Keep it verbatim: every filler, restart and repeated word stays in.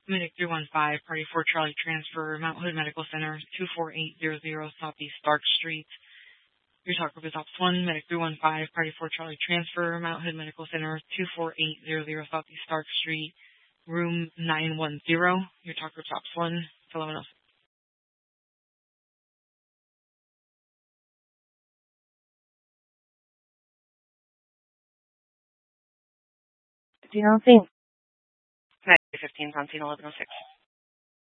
Medic three one five, Party four Charlie Transfer, Mount Hood Medical Center, two four eight zero zero Southeast Stark Street. Your talk group is Ops one, Medic three one five, Party four Charlie Transfer, Mount Hood Medical Center, two four eight zero zero Southeast Stark Street, room nine one zero. Your talk group's Ops one, Philadelphia. fifteen oh six. fifteen, Poncine, eleven oh six.